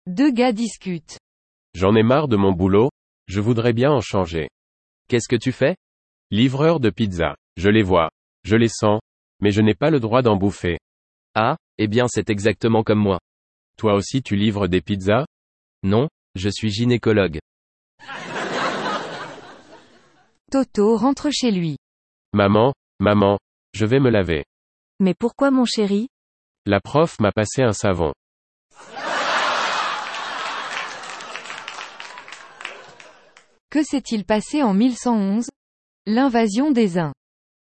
Deux gars discutent. J'en ai marre de mon boulot, je voudrais bien en changer. Qu'est-ce que tu fais? Livreur de pizza. Je les vois. Je les sens. Mais je n'ai pas le droit d'en bouffer. Ah, eh bien c'est exactement comme moi. Toi aussi tu livres des pizzas? Non, je suis gynécologue. Toto rentre chez lui. Maman, je vais me laver. Mais pourquoi mon chéri? La prof m'a passé un savon. Que s'est-il passé en 1111? L'invasion des Huns.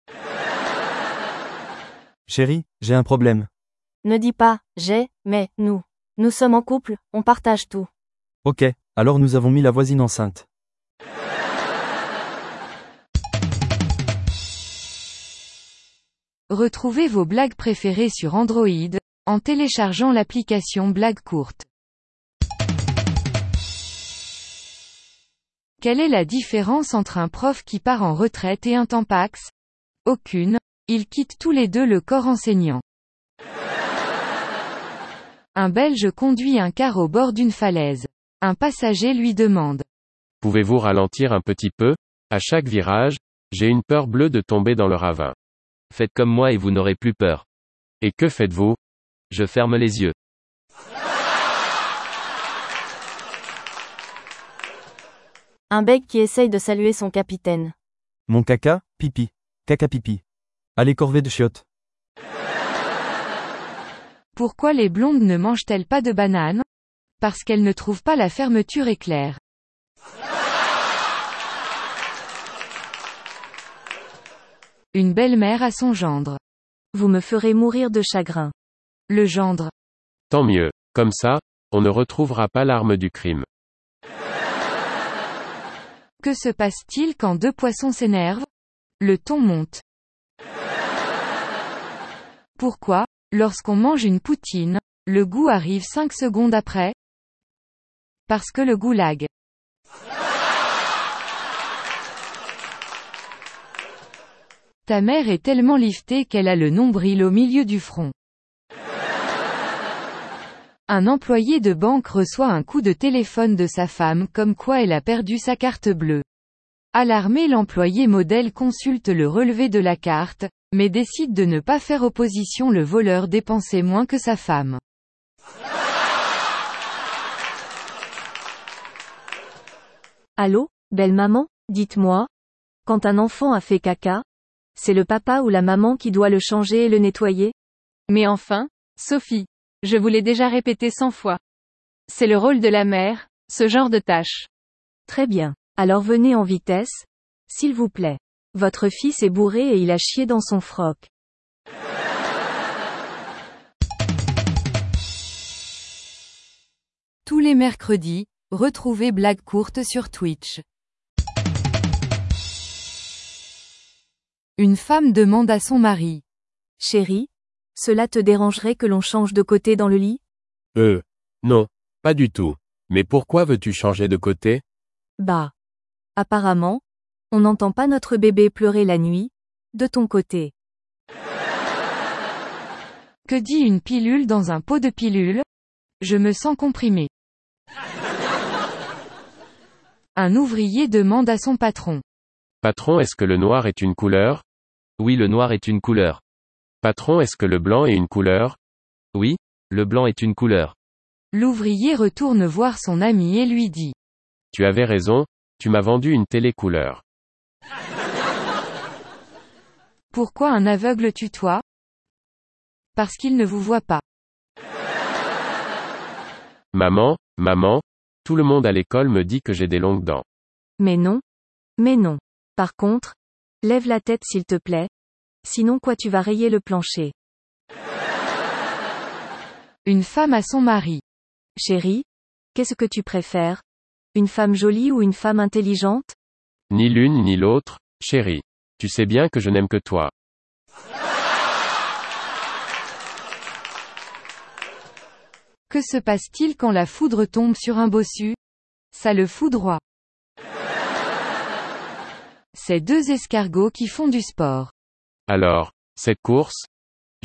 Chérie, j'ai un problème. Ne dis pas, mais, nous. Nous sommes en couple, on partage tout. Ok, alors nous avons mis la voisine enceinte. Retrouvez vos blagues préférées sur Android, en téléchargeant l'application Blague Courte. Quelle est la différence entre un prof qui part en retraite et un tampax? Aucune, ils quittent tous les deux le corps enseignant. Un Belge conduit un car au bord d'une falaise. Un passager lui demande. Pouvez-vous ralentir un petit peu? À chaque virage, j'ai une peur bleue de tomber dans le ravin. Faites comme moi et vous n'aurez plus peur. Et que faites-vous? Je ferme les yeux. Un bec qui essaye de saluer son capitaine. Mon caca, pipi. Caca pipi. Allez corvée de chiottes. Pourquoi les blondes ne mangent-elles pas de bananes? Parce qu'elles ne trouvent pas la fermeture éclair. Une belle-mère à son gendre. Vous me ferez mourir de chagrin. Le gendre. Tant mieux. Comme ça, on ne retrouvera pas l'arme du crime. Que se passe-t-il quand deux poissons s'énervent? Le ton monte. Pourquoi, lorsqu'on mange une poutine, le goût arrive 5 secondes après? Parce que le goût lag. Ta mère est tellement liftée qu'elle a le nombril au milieu du front. Un employé de banque reçoit un coup de téléphone de sa femme comme quoi elle a perdu sa carte bleue. Alarmé, l'employé modèle consulte le relevé de la carte, mais décide de ne pas faire opposition. Le voleur dépensait moins que sa femme. Allô, belle maman, dites-moi. Quand un enfant a fait caca, c'est le papa ou la maman qui doit le changer et le nettoyer? Mais enfin, Sophie, je vous l'ai déjà répété 100 fois. C'est le rôle de la mère, ce genre de tâche. Très bien. Alors venez en vitesse, s'il vous plaît. Votre fils est bourré et il a chié dans son froc. Tous les mercredis, retrouvez Blague Courte sur Twitch. Une femme demande à son mari. Chérie, cela te dérangerait que l'on change de côté dans le lit? Non, pas du tout. Mais pourquoi veux-tu changer de côté? Bah. Apparemment, on n'entend pas notre bébé pleurer la nuit, de ton côté. Que dit une pilule dans un pot de pilules? Je me sens comprimé. Un ouvrier demande à son patron. Patron, est-ce que le noir est une couleur? Oui, le noir est une couleur. Patron, est-ce que le blanc est une couleur? Oui, le blanc est une couleur. L'ouvrier retourne voir son ami et lui dit. Tu avais raison, tu m'as vendu une télé couleur. Pourquoi un aveugle tutoie? Parce qu'il ne vous voit pas. Maman, tout le monde à l'école me dit que j'ai des longues dents. Mais non. Par contre, lève la tête s'il te plaît. Sinon quoi, tu vas rayer le plancher. Une femme à son mari. Chérie, qu'est-ce que tu préfères? Une femme jolie ou une femme intelligente? Ni l'une ni l'autre, chérie. Tu sais bien que je n'aime que toi. Que se passe-t-il quand la foudre tombe sur un bossu? Ça le foudroie. C'est deux escargots qui font du sport. Alors, cette course,